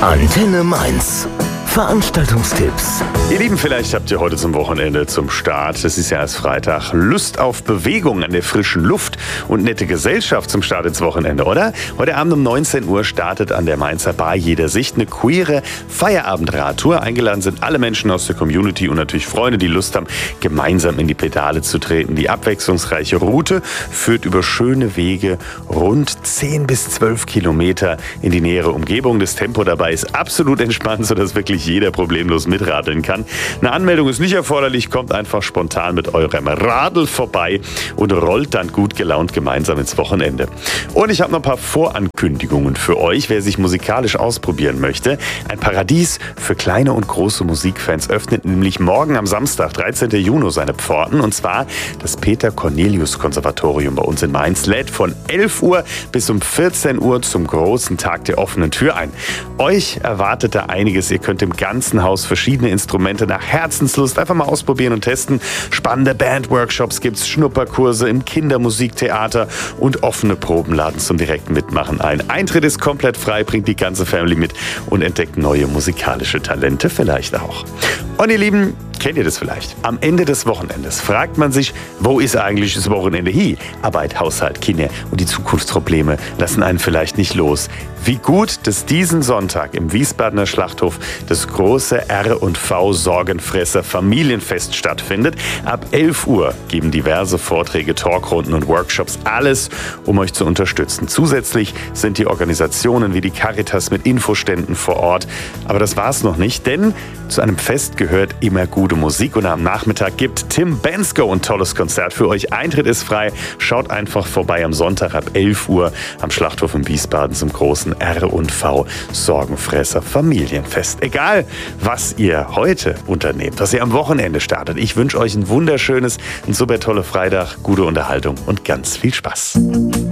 Antenne Mainz. Veranstaltungstipps. Ihr Lieben, vielleicht habt ihr heute zum Wochenende zum Start, es ist ja erst Freitag, Lust auf Bewegung an der frischen Luft und nette Gesellschaft zum Start ins Wochenende, oder? Heute Abend um 19 Uhr startet an der Mainzer Bar Jeder Sicht eine queere Feierabendradtour. Eingeladen sind alle Menschen aus der Community und natürlich Freunde, die Lust haben, gemeinsam in die Pedale zu treten. Die abwechslungsreiche Route führt über schöne Wege rund 10 bis 12 Kilometer in die nähere Umgebung. Das Tempo dabei ist absolut entspannt, sodass wirklich jeder problemlos mitradeln kann. Eine Anmeldung ist nicht erforderlich, kommt einfach spontan mit eurem Radl vorbei und rollt dann gut gelaunt gemeinsam ins Wochenende. Und ich habe noch ein paar Vorankündigungen für euch, wer sich musikalisch ausprobieren möchte. Ein Paradies für kleine und große Musikfans öffnet nämlich morgen am Samstag, 13. Juni, seine Pforten. Und zwar das Peter-Cornelius-Konservatorium bei uns in Mainz lädt von 11 Uhr bis um 14 Uhr zum großen Tag der offenen Tür ein. Euch erwartet da einiges. Ihr könnt im ganzen Haus verschiedene Instrumente nach Herzenslust einfach mal ausprobieren und testen. Spannende Bandworkshops gibt's, Schnupperkurse im Kindermusiktheater und offene Proben laden zum direkten Mitmachen ein. Eintritt ist komplett frei, bringt die ganze Family mit und entdeckt neue musikalische Talente vielleicht auch. Und ihr Lieben, kennt ihr das vielleicht? Am Ende des Wochenendes fragt man sich, wo ist eigentlich das Wochenende hin? Arbeit, Haushalt, Kinder und die Zukunftsprobleme lassen einen vielleicht nicht los. Wie gut, dass diesen Sonntag im Wiesbadener Schlachthof das große R&V Sorgenfresser Familienfest stattfindet. Ab 11 Uhr geben diverse Vorträge, Talkrunden und Workshops alles, um euch zu unterstützen. Zusätzlich sind die Organisationen wie die Caritas mit Infoständen vor Ort. Aber das war's noch nicht, denn zu einem Fest gehört immer gute Musik und am Nachmittag gibt Tim Bensko ein tolles Konzert für euch. Eintritt ist frei. Schaut einfach vorbei am Sonntag ab 11 Uhr am Schlachthof in Wiesbaden zum großen R&V Sorgenfresser Familienfest. Egal, was ihr heute unternehmt, was ihr am Wochenende startet. Ich wünsche euch ein wunderschönes, ein super tolle Freitag, gute Unterhaltung und ganz viel Spaß.